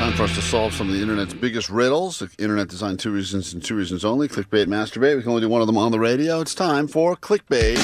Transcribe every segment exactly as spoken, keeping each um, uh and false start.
Time for us to solve some of the internet's biggest riddles. The internet designed two reasons and two reasons only. Clickbait, masturbate. We can only do one of them on the radio. It's time for clickbait.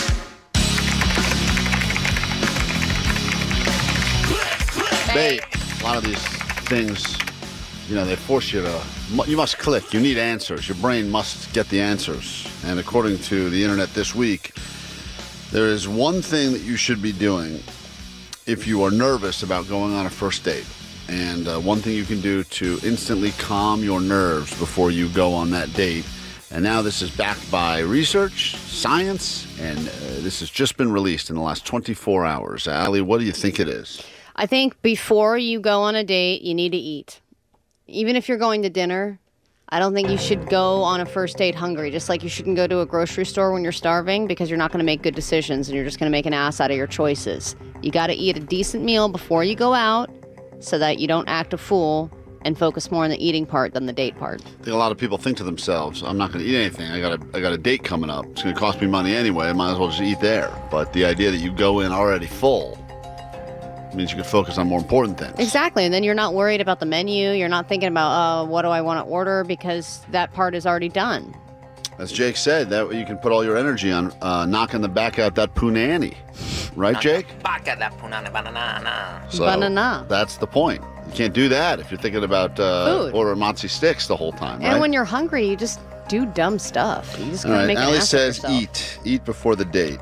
Bait. A lot of these things, you know, they force you to, you must click. You need answers. Your brain must get the answers. And according to the internet this week, there is one thing that you should be doing if you are nervous about going on a first date. And uh, one thing you can do to instantly calm your nerves before you go on that date. And now this is backed by research, science, and uh, this has just been released in the last twenty-four hours. Allie, what do you think it is? I think before you go on a date, you need to eat. Even if you're going to dinner, I don't think you should go on a first date hungry, just like you shouldn't go to a grocery store when you're starving, because you're not going to make good decisions and you're just going to make an ass out of your choices. You got to eat a decent meal before you go out, so that you don't act a fool and focus more on the eating part than the date part. I think a lot of people think to themselves, I'm not going to eat anything. I got a, I got a date coming up. It's going to cost me money anyway. I might as well just eat there. But the idea that you go in already full means you can focus on more important things. Exactly. And then you're not worried about the menu. You're not thinking about, uh, what do I want to order, because that part is already done. As Jake said, that you can put all your energy on uh, knocking the back out that punani. Right, Jake? Back at that punani banana. So Banana. That's the point. You can't do that if you're thinking about uh, Food. ordering mozzie sticks the whole time, And right? when you're hungry, you just do dumb stuff. You just All gonna right, make an Allie ass of says yourself. eat. Eat before the date.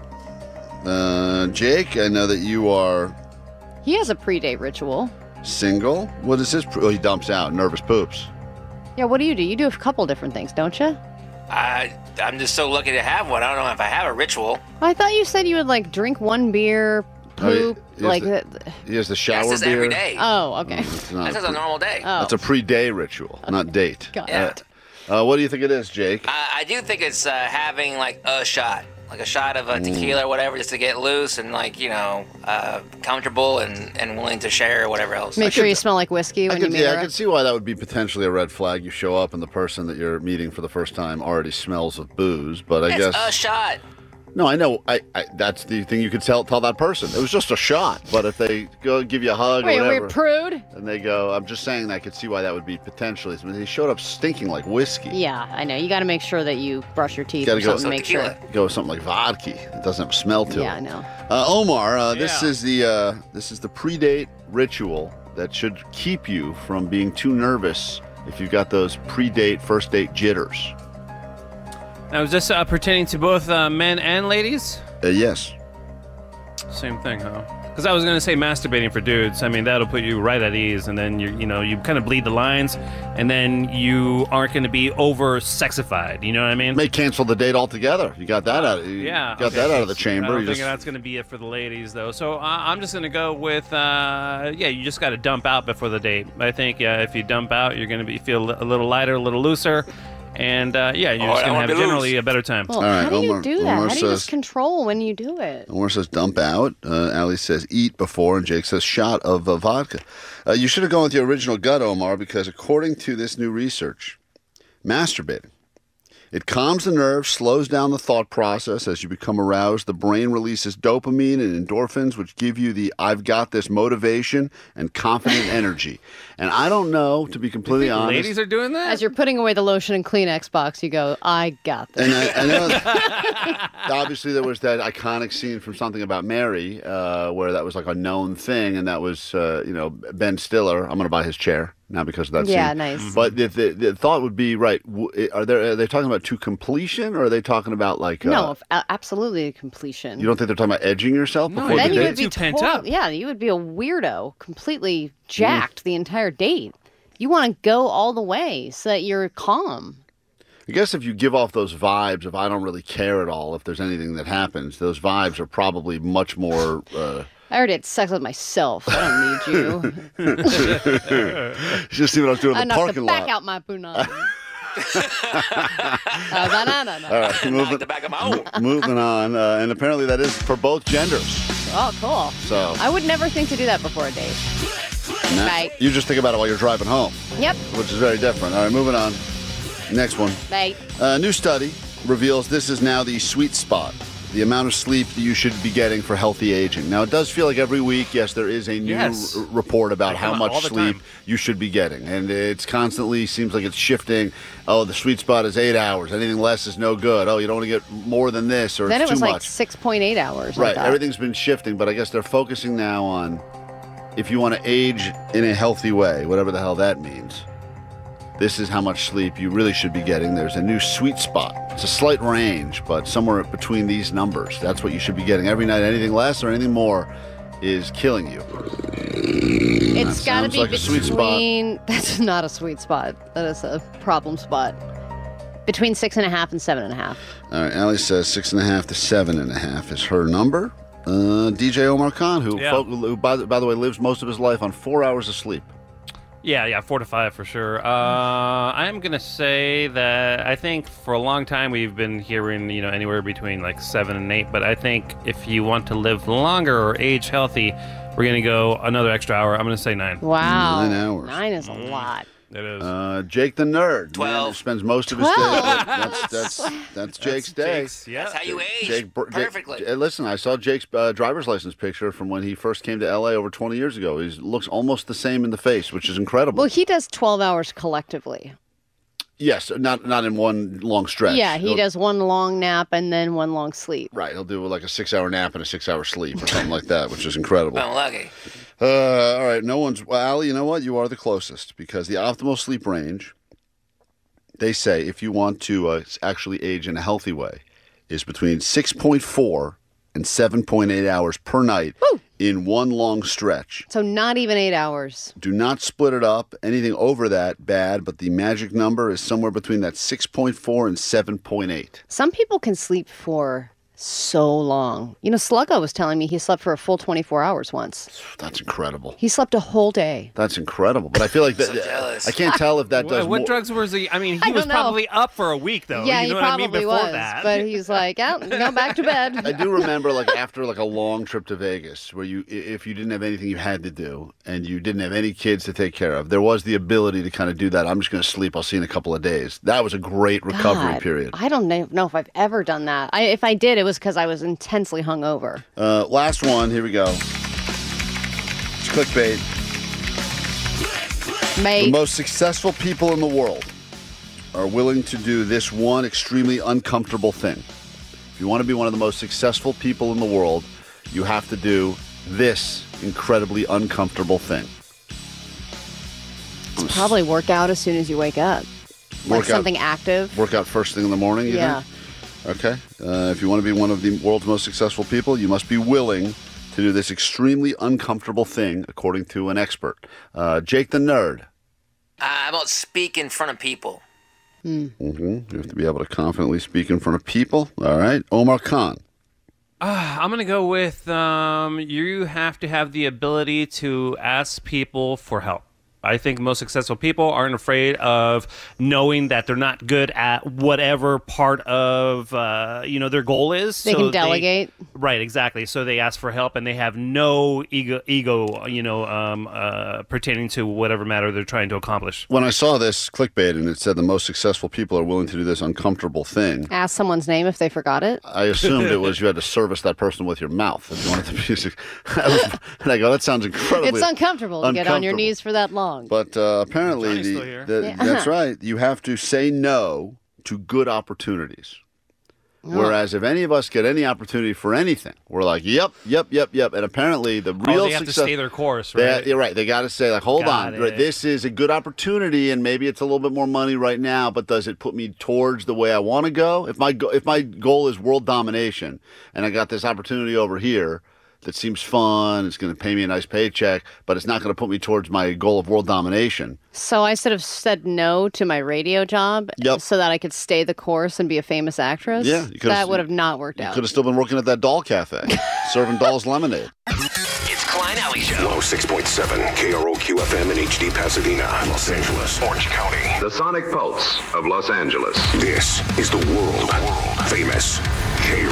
Uh, Jake, I know that you are He has a pre-date ritual. single. What is his? Pre- oh, he dumps out. Nervous poops. Yeah, what do you do? You do a couple different things, don't you? I, I'm just so lucky to have one. I don't know if I have a ritual. I thought you said you would, like, drink one beer, Oh, he- poop, he has like... the- the- He has the That's shower just beer. every day. Oh, okay. It's not That's a just a pre- normal day. Oh. That's a pre-day ritual, not date. Got Yeah. it. Uh, what do you think it is, Jake? I, I do think it's uh, having like a shot, like a shot of uh, tequila or whatever, just to get loose and like you know uh, comfortable and, and willing to share or whatever else. Make sure could- you smell like whiskey I when you could, meet yeah, her. I could see why that would be potentially a red flag. You show up and the person that you're meeting for the first time already smells of booze. But I It's guess a shot. no, I know. I, I that's the thing you could tell tell that person. It was just a shot. But if they go give you a hug Wait, or whatever, we're prude? and they go, I'm just saying that I could see why that would be potentially. I mean, he showed up stinking like whiskey. Yeah, I know. You got to make sure that you brush your teeth Gotta or go- something to make Tequila. sure. Go with something like vodka. It doesn't have a smell to Yeah, it. I know. Uh, Omar, uh, this Yeah. is the uh, this is the pre-date ritual that should keep you from being too nervous if you've got those pre-date, first date jitters. Now, is this uh, pertaining to both uh, men and ladies? Uh, yes. Same thing, huh? Because I was going to say masturbating for dudes. I mean, that'll put you right at ease, and then you you know you kind of bleed the lines, and then you aren't going to be over sexified. You know what I mean? May cancel the date altogether. You got that out. You Yeah, got okay. that out of the I chamber. don't You think just, that's going to be it for the ladies, though. So uh, I'm just going to go with, uh, yeah, you just got to dump out before the date. I think, yeah, if you dump out, you're going to be feel a little lighter, a little looser, and uh, yeah, you're Oh, just I going to wanna have be generally loose. a better time. Well, All right, how do Omar- you do that? Omar how do you says- just control when you do it? Omar says dump out. Uh, Allie says eat before, and Jake says shot of uh, vodka. Uh, you should have gone with your original gut, Omar, because according to this new research, masturbating. It calms the nerves, slows down the thought process. As you become aroused, the brain releases dopamine and endorphins, which give you the I've got this motivation and confident energy. And I don't know, to be completely honest. Ladies are doing that? As you're putting away the lotion and Kleenex box, you go, I got this. And I, I know that obviously there was that iconic scene from Something About Mary uh, where that was like a known thing, and that was, uh, you know, Ben Stiller. I'm going to buy his chair now because of that Yeah, scene. nice. But the, the, the thought would be, right, w- are, there, are they talking about to completion, or are they talking about like... Uh, no, a- absolutely completion. You don't think they're talking about edging yourself No, before then the you date? would be Too pent total- up. Yeah, you would be a weirdo, completely jacked the entire date. You want to go all the way so that you're calm. I guess if you give off those vibes of I don't really care at all if there's anything that happens, those vibes are probably much more... Uh, I already had sex with myself. I don't need you. just see what I was doing I in the knocked the parking back lot. out my punani. uh, banana. All right, Like moving, the back of my own. moving on. Uh, and apparently that is for both genders. Oh, cool. So I would never think to do that before a date. nah, Right. you just think about it while you're driving home, Yep. which is very different. All right, moving on. Next one. Right. A new study reveals this is now the sweet spot the amount of sleep that you should be getting for healthy aging. Now, it does feel like every week, yes, there is a new Yes. r- report about They how come out all much the sleep time. you should be getting. And it's constantly seems like it's shifting. Oh, the sweet spot is eight hours. Anything less is no good. Oh, you don't want to get more than this, or Then it's it was too like much. six point eight hours. I Right, thought. everything's been shifting, but I guess they're focusing now on if you want to age in a healthy way, whatever the hell that means. This is how much sleep you really should be getting. There's a new sweet spot. It's a slight range, but somewhere between these numbers. That's what you should be getting every night. Anything less or anything more is killing you. It's got to sounds be like a sweet spot. between. That's not a sweet spot. That is a problem spot. Between six and a half and seven and a half. All right, Allie says six and a half to seven and a half is her number. Uh, D J Omar Khan, who, Yeah. fo- who by, the, by the way, lives most of his life on four hours of sleep. Yeah, yeah, four to five for sure. Uh, I'm gonna say that I think for a long time we've been hearing, you know, anywhere between like seven and eight. But I think if you want to live longer or age healthy, we're gonna go another extra hour. I'm gonna say nine. Wow. Nine hours. Nine is a lot. It is. Uh, Jake the nerd. Man, Twelve. who spends most of his day. Twelve. That's that's that's Jake's day. Jake's, yeah. That's how you age Jake, Jake- perfectly. uh, listen, I saw Jake's uh, driver's license picture from when he first came to L A over twenty years ago. He looks almost the same in the face, which is incredible. Well, he does twelve hours collectively. yes, not not in one long stretch. Yeah, he He'll- does one long nap and then one long sleep. Right, he'll do like a six-hour nap and a six-hour sleep or something like that, which is incredible. I'm lucky. Uh, all right, no one's. Well, Allie, you know what? You are the closest because the optimal sleep range, they say, if you want to uh, actually age in a healthy way, is between six point four and seven point eight hours per night Woo! in one long stretch. So not even eight hours. Do not split it up. Anything over that, bad, but the magic number is somewhere between that six point four and seven point eight. Some people can sleep for so long. You know, Sluggo was telling me he slept for a full twenty-four hours once. That's incredible. He slept a whole day. That's incredible. But I feel like that. So jealous. I can't tell if that What, does what more. drugs was he? I mean, he I was don't know. probably up for a week though. yeah, you he know what I probably mean? Before was. that. But he's like, oh, go back to bed. I do remember, like after like a long trip to Vegas, where you, i- if you didn't have anything you had to do, and you didn't have any kids to take care of, there was the ability to kind of do that. I'm just going to sleep. I'll see you in a couple of days. That was a great recovery God, period. I don't know know if I've ever done that. I, if I did, it was because I was intensely hungover. Uh, last one. Here we go. It's clickbait. The Mate, most successful people in the world are willing to do this one extremely uncomfortable thing. If you want to be one of the most successful people in the world, you have to do this incredibly uncomfortable thing. probably work out as soon as you wake up. Like Work out- something active. Work out first thing in the morning, you Yeah. think? Okay. Uh, if you want to be one of the world's most successful people, you must be willing to do this extremely uncomfortable thing, according to an expert. Uh, Jake the Nerd. Uh, about speak in front of people. hmm You have to be able to confidently speak in front of people. All right. Omar Khan. I'm gonna go with um, you have to have the ability to ask people for help. I think most successful people aren't afraid of knowing that they're not good at whatever part of uh, you know their goal is. They can delegate. Right, exactly. So they ask for help, and they have no ego, ego you know, um, uh, pertaining to whatever matter they're trying to accomplish. When I saw this clickbait and it said the most successful people are willing to do this uncomfortable thing, Ask someone's name if they forgot it. I assumed it was you had to service that person with your mouth if you wanted to be. suc- I was- and I go, that sounds incredibly. It's uncomfortable to get on your uncomfortable. knees for that long. But uh, apparently, Johnny's the, still here. the- Yeah. that's right. You have to say no to good opportunities. Whereas if any of us get any opportunity for anything, we're like, yep, yep, yep, yep. And apparently, the real Oh, they have success. to stay their course, They- right? you're right. They got to say, like, hold Got on. Right, it. this is a good opportunity, and maybe it's a little bit more money right now, but does it put me towards the way I want to go? If my go- if my goal is world domination, and I got this opportunity over here that seems fun, it's going to pay me a nice paycheck, but it's not going to put me towards my goal of world domination. So I should have said no to my radio job Yep. so that I could stay the course and be a famous actress. Yeah, you could've- that would have not worked You out. could have still been working at that doll cafe, serving dolls lemonade. It's Klein Alley Show. one oh six point seven K R O Q F M in H D Pasadena, Los Angeles, Orange County. The Sonic Pulse of Los Angeles. This is the world famous K